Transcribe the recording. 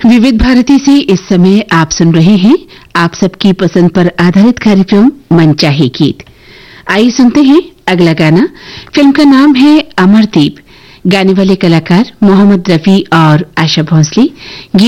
विविध भारती से इस समय आप सुन रहे हैं आप सबकी पसंद पर आधारित कार्यक्रम मनचाहे गीत। आइए सुनते हैं अगला गाना। फिल्म का नाम है अमरदीप। गाने वाले कलाकार मोहम्मद रफी और आशा भोसले।